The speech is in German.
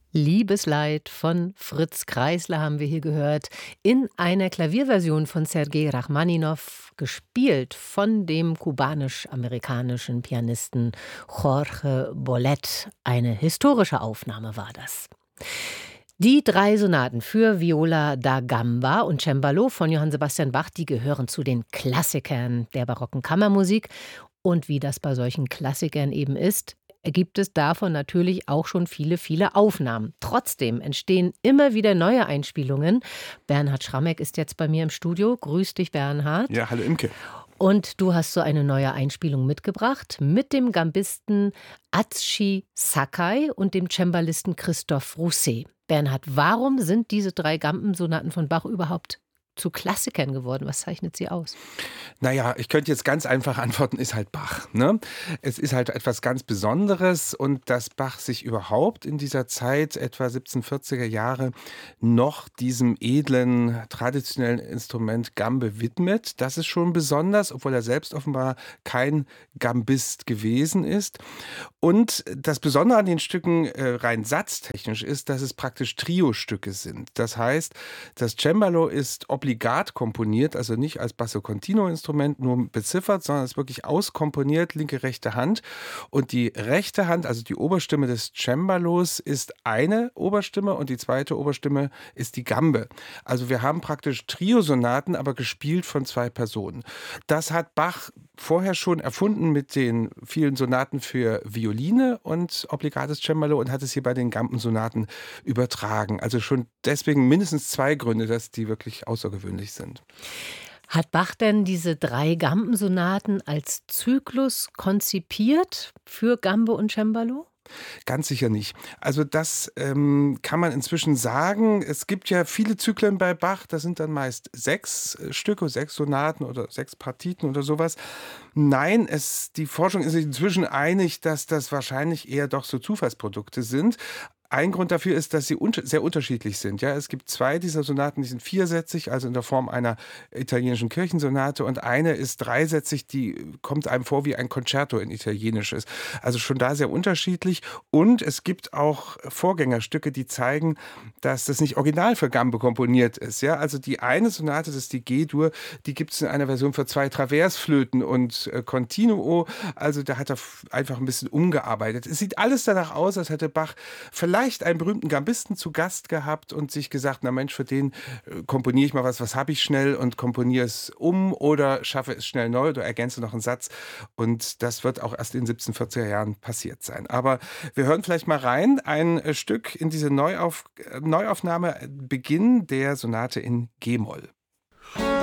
Liebesleid von Fritz Kreisler haben wir hier gehört, in einer Klavierversion von Sergei Rachmaninow, gespielt von dem kubanisch-amerikanischen Pianisten Jorge Bolet. Eine historische Aufnahme war das. Die 3 Sonaten für Viola da Gamba und Cembalo von Johann Sebastian Bach, die gehören zu den Klassikern der barocken Kammermusik. Und wie das bei solchen Klassikern eben ist, gibt es davon natürlich auch schon viele, viele Aufnahmen. Trotzdem entstehen immer wieder neue Einspielungen. Bernhard Schrammeck ist jetzt bei mir im Studio. Grüß dich, Bernhard. Ja, hallo Imke. Und du hast so eine neue Einspielung mitgebracht mit dem Gambisten Atsushi Sakai und dem Cembalisten Christophe Rousset. Bernhard, warum sind diese 3 Gambensonaten von Bach überhaupt zu Klassikern geworden? Was zeichnet sie aus? Naja, ich könnte jetzt ganz einfach antworten, ist halt Bach. Ne? Es ist halt etwas ganz Besonderes und dass Bach sich überhaupt in dieser Zeit, etwa 1740er Jahre, noch diesem edlen, traditionellen Instrument Gambe widmet, das ist schon besonders, obwohl er selbst offenbar kein Gambist gewesen ist. Und das Besondere an den Stücken rein satztechnisch ist, dass es praktisch Trio-Stücke sind. Das heißt, das Cembalo ist obligat komponiert, also nicht als Basso Continuo-Instrument nur beziffert, sondern es ist wirklich auskomponiert, linke, rechte Hand. Und die rechte Hand, also die Oberstimme des Cembalos, ist eine Oberstimme und die zweite Oberstimme ist die Gambe. Also wir haben praktisch Trio-Sonaten, aber gespielt von 2 Personen. Das hat Bach vorher schon erfunden mit den vielen Sonaten für Violine und obligates Cembalo und hat es hier bei den Gambensonaten übertragen. Also schon deswegen mindestens 2 Gründe, dass die wirklich außergewöhnlich sind. Hat Bach denn diese 3 Gambensonaten als Zyklus konzipiert für Gambe und Cembalo? Ganz sicher nicht. Also das kann man inzwischen sagen. Es gibt ja viele Zyklen bei Bach. Das sind dann meist 6 Stücke, 6 Sonaten oder 6 Partiten oder sowas. Nein, die Forschung ist sich inzwischen einig, dass das wahrscheinlich eher doch so Zufallsprodukte sind. Ein Grund dafür ist, dass sie sehr unterschiedlich sind. Ja, es gibt 2 dieser Sonaten, die sind viersätzig, also in der Form einer italienischen Kirchensonate, und eine ist dreisätzig, die kommt einem vor wie ein Concerto in Italienisches. Also schon da sehr unterschiedlich. Und es gibt auch Vorgängerstücke, die zeigen, dass das nicht original für Gambe komponiert ist. Ja, also die eine Sonate, das ist die G-Dur, die gibt es in einer Version für 2 Traversflöten und Continuo. Also da hat er einfach ein bisschen umgearbeitet. Es sieht alles danach aus, als hätte Bach vielleicht einen berühmten Gambisten zu Gast gehabt und sich gesagt, na Mensch, für den komponiere ich mal was habe ich schnell und komponiere es um oder schaffe es schnell neu oder ergänze noch einen Satz. Und das wird auch erst in den 1740er Jahren passiert sein. Aber wir hören vielleicht mal rein, ein Stück in diese Neuaufnahme, Beginn der Sonate in G-Moll.